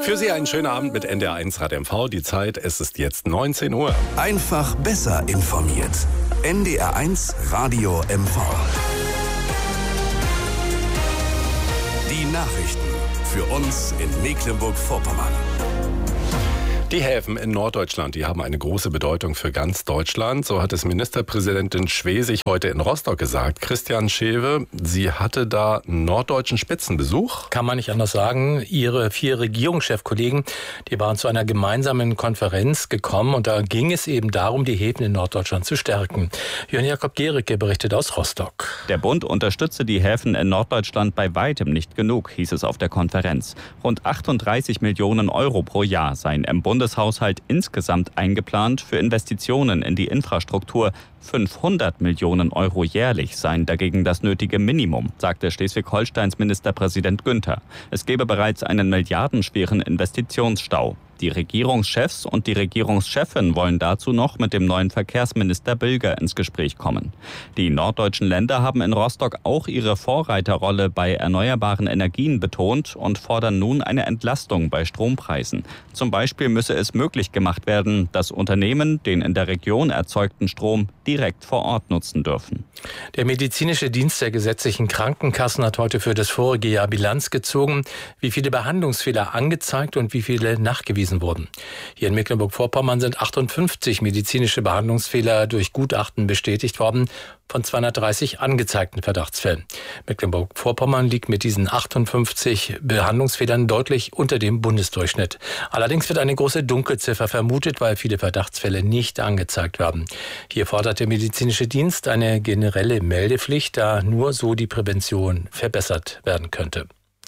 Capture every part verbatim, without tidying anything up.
Für Sie einen schönen Abend mit N D R eins Rad M V. Die Zeit, es ist jetzt neunzehn Uhr. Einfach besser informiert. N D R eins Radio M V. Die Nachrichten für uns in Mecklenburg-Vorpommern. Die Häfen in Norddeutschland, die haben eine große Bedeutung für ganz Deutschland. So hat es Ministerpräsidentin Schwesig heute in Rostock gesagt. Christian Schewe, sie hatte da einen norddeutschen Spitzenbesuch. Kann man nicht anders sagen. Ihre vier Regierungschefkollegen, die waren zu einer gemeinsamen Konferenz gekommen und da ging es eben darum, die Häfen in Norddeutschland zu stärken. Jörn Jakob Gericke berichtet aus Rostock. Der Bund unterstütze die Häfen in Norddeutschland bei weitem nicht genug, hieß es auf der Konferenz. Rund achtunddreißig Millionen Euro pro Jahr seien im Bundeshaushalt insgesamt eingeplant für Investitionen in die Infrastruktur. fünfhundert Millionen Euro jährlich seien dagegen das nötige Minimum, sagte Schleswig-Holsteins Ministerpräsident Günther. Es gebe bereits einen milliardenschweren Investitionsstau. Die Regierungschefs und die Regierungschefin wollen dazu noch mit dem neuen Verkehrsminister Bilger ins Gespräch kommen. Die norddeutschen Länder haben in Rostock auch ihre Vorreiterrolle bei erneuerbaren Energien betont und fordern nun eine Entlastung bei Strompreisen. Zum Beispiel müsse es möglich gemacht werden, dass Unternehmen den in der Region erzeugten Strom direkt vor Ort nutzen dürfen. Der medizinische Dienst der gesetzlichen Krankenkassen hat heute für das vorige Jahr Bilanz gezogen, wie viele Behandlungsfehler angezeigt und wie viele nachgewiesen wurden. Hier in Mecklenburg-Vorpommern sind achtundfünfzig medizinische Behandlungsfehler durch Gutachten bestätigt worden von zweihundertdreißig angezeigten Verdachtsfällen. Mecklenburg-Vorpommern liegt mit diesen achtundfünfzig Behandlungsfehlern deutlich unter dem Bundesdurchschnitt. Allerdings wird eine große Dunkelziffer vermutet, weil viele Verdachtsfälle nicht angezeigt werden. Hier fordert der medizinische Dienst eine generelle Meldepflicht, da nur so die Prävention verbessert werden könnte.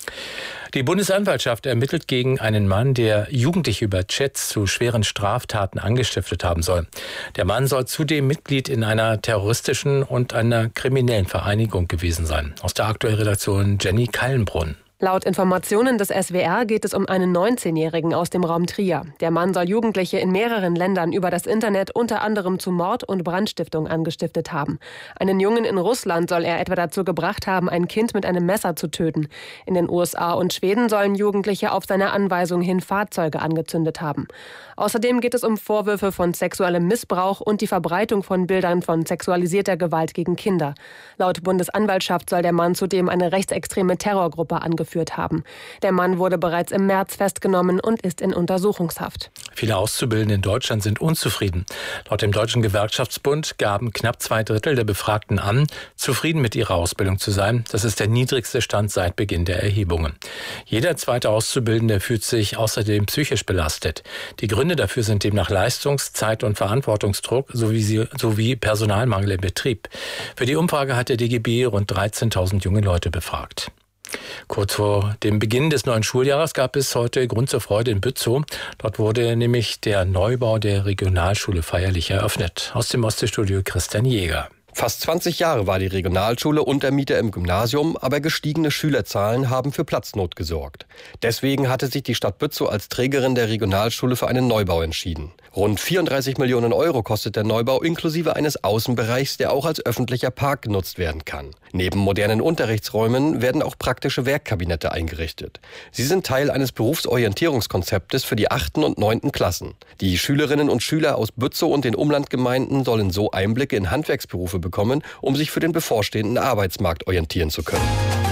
Die Bundesanwaltschaft ermittelt gegen einen Mann, der Jugendliche über Chats zu schweren Straftaten angestiftet haben soll. Der Mann soll zudem Mitglied in einer terroristischen und einer kriminellen Vereinigung gewesen sein. Aus der aktuellen Redaktion Jenny Kallenbrunn. Laut Informationen des S W R geht es um einen neunzehnjährigen aus dem Raum Trier. Der Mann soll Jugendliche in mehreren Ländern über das Internet unter anderem zu Mord und Brandstiftung angestiftet haben. Einen Jungen in Russland soll er etwa dazu gebracht haben, ein Kind mit einem Messer zu töten. In den U S A und Schweden sollen Jugendliche auf seine Anweisung hin Fahrzeuge angezündet haben. Außerdem geht es um Vorwürfe von sexuellem Missbrauch und die Verbreitung von Bildern von sexualisierter Gewalt gegen Kinder. Laut Bundesanwaltschaft soll der Mann zudem eine rechtsextreme Terrorgruppe angeführt haben. Der Mann wurde bereits im März festgenommen und ist in Untersuchungshaft. Viele Auszubildende in Deutschland sind unzufrieden. Laut dem Deutschen Gewerkschaftsbund gaben knapp zwei Drittel der Befragten an, zufrieden mit ihrer Ausbildung zu sein. Das ist der niedrigste Stand seit Beginn der Erhebungen. Jeder zweite Auszubildende fühlt sich außerdem psychisch belastet. Die Gründe dafür sind demnach Leistungs-, Zeit- und Verantwortungsdruck sowie, sowie Personalmangel im Betrieb. Für die Umfrage hat der D G B rund dreizehntausend junge Leute befragt. Kurz vor dem Beginn des neuen Schuljahres gab es heute Grund zur Freude in Bützow. Dort wurde nämlich der Neubau der Regionalschule feierlich eröffnet. Aus dem Ostseestudio Christian Jäger. Fast zwanzig Jahre war die Regionalschule Untermieter im Gymnasium, aber gestiegene Schülerzahlen haben für Platznot gesorgt. Deswegen hatte sich die Stadt Bützow als Trägerin der Regionalschule für einen Neubau entschieden. Rund vierunddreißig Millionen Euro kostet der Neubau inklusive eines Außenbereichs, der auch als öffentlicher Park genutzt werden kann. Neben modernen Unterrichtsräumen werden auch praktische Werkkabinette eingerichtet. Sie sind Teil eines Berufsorientierungskonzeptes für die achten und neunten Klassen. Die Schülerinnen und Schüler aus Bützow und den Umlandgemeinden sollen so Einblicke in Handwerksberufe bekommen, um sich für den bevorstehenden Arbeitsmarkt orientieren zu können.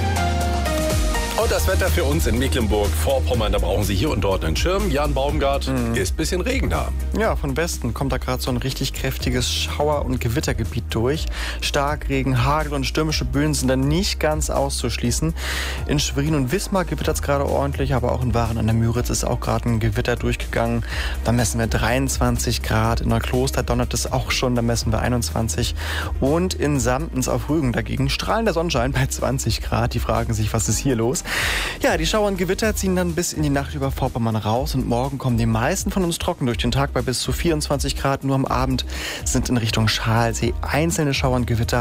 Und das Wetter für uns in Mecklenburg-Vorpommern, da brauchen Sie hier und dort einen Schirm. Jan Baumgart, mhm. ist ein bisschen Regen da. Ja, von Westen kommt da gerade so ein richtig kräftiges Schauer- und Gewittergebiet durch. Starkregen, Hagel und stürmische Böen sind dann nicht ganz auszuschließen. In Schwerin und Wismar gewittert es gerade ordentlich, aber auch in Waren an der Müritz ist auch gerade ein Gewitter durchgegangen. Da messen wir dreiundzwanzig Grad. In Neukloster donnert es auch schon, da messen wir einundzwanzig. Und in Samtens auf Rügen dagegen strahlender Sonnenschein bei zwanzig Grad. Die fragen sich, was ist hier los? Ja, die Schauer und Gewitter ziehen dann bis in die Nacht über Vorpommern raus und morgen kommen die meisten von uns trocken durch den Tag bei bis zu vierundzwanzig Grad. Nur am Abend sind in Richtung Schalsee einzelne Schauer und Gewitter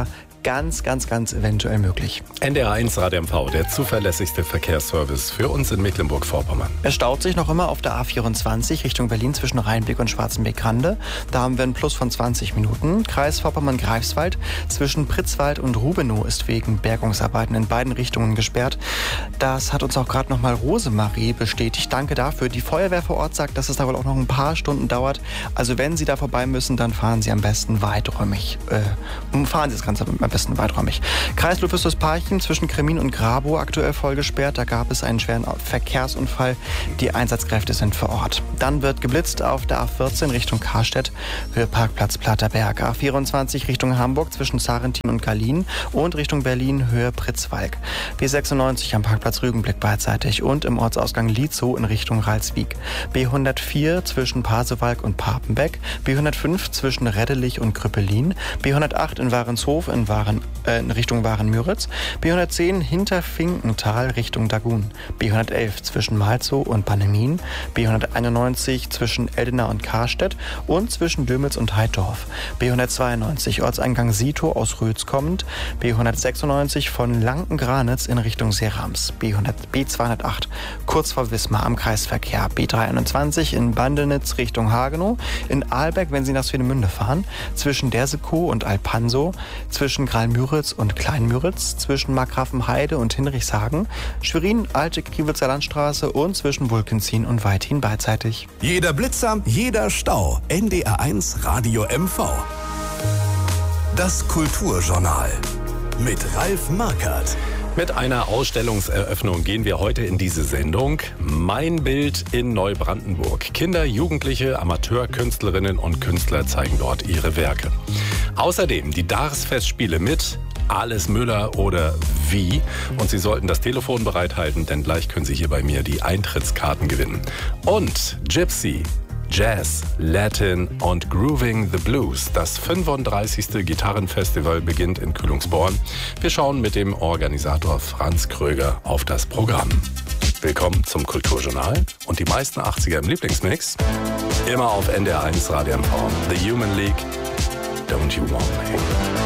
ganz, ganz, ganz eventuell möglich. N D R eins Radio M V, der zuverlässigste Verkehrsservice für uns in Mecklenburg-Vorpommern. Es staut sich noch immer auf der A vierundzwanzig Richtung Berlin zwischen Rheinbeck und Schwarzenbeck-Grande. Da haben wir einen Plus von zwanzig Minuten. Kreis Vorpommern-Greifswald zwischen Pritzwald und Rubenow ist wegen Bergungsarbeiten in beiden Richtungen gesperrt. Das hat uns auch gerade nochmal Rosemarie bestätigt. Danke dafür. Die Feuerwehr vor Ort sagt, dass es da wohl auch noch ein paar Stunden dauert. Also wenn Sie da vorbei müssen, dann fahren Sie am besten weiträumig. Äh, fahren Sie das Ganze am besten weiträumig. Kreis Ludwigsparchim zwischen Kremin und Grabow aktuell voll gesperrt. Da gab es einen schweren Verkehrsunfall. Die Einsatzkräfte sind vor Ort. Dann wird geblitzt auf der A vierzehn Richtung Karstedt, Höhe Parkplatz Platterberg. A vierundzwanzig Richtung Hamburg zwischen Sarentin und Gallien und Richtung Berlin Höhe Pritzwalk. B sechsundneunzig am Parkplatz Rügenblick beidseitig und im Ortsausgang Lietzow in Richtung Ralswiek. B hundertvier zwischen Pasewalk und Papenbeck. B hundertfünf zwischen Reddelich und Krüppelin. B hundertacht in Warenshof in, Waren, äh, in Richtung Waren-Müritz. B hundertzehn hinter Finkenthal Richtung Dagun. B hundertelf zwischen Malzow und Bannemin. B hunderteinundneunzig zwischen Eldena und Karstedt und zwischen Dömitz und Heidorf. B hundertzweiundneunzig Ortseingang Sito aus Rötz kommend. B hundertsechsundneunzig von Lanken-Granitz in Richtung Serams. B zweihundertacht kurz vor Wismar am Kreisverkehr. B dreiundzwanzig in Bandenitz Richtung Hagenow. In Ahlbeck, wenn Sie nach Swinemünde fahren. Zwischen Dersekow und Alpansow. Zwischen Graal-Müritz und Kleinmüritz. Zwischen Markgrafenheide und Hinrichshagen. Schwerin, Alte Kriwitzer Landstraße und zwischen Wulkenzien und Weithin beidseitig. Jeder Blitzer, jeder Stau. N D R eins Radio M V. Das Kulturjournal mit Ralf Markert. Mit einer Ausstellungseröffnung gehen wir heute in diese Sendung. Mein Bild in Neubrandenburg. Kinder, Jugendliche, Amateurkünstlerinnen und Künstler zeigen dort ihre Werke. Außerdem die Dars-Festspiele mit Alice Müller oder Wie. Und Sie sollten das Telefon bereithalten, denn gleich können Sie hier bei mir die Eintrittskarten gewinnen. Und Gypsy, Jazz, Latin und Grooving the Blues. Das fünfunddreißigste Gitarrenfestival beginnt in Kühlungsborn. Wir schauen mit dem Organisator Franz Kröger auf das Programm. Willkommen zum Kulturjournal und die meisten achtziger im Lieblingsmix. Immer auf N D R eins Radio M V. The Human League, Don't You Want Me.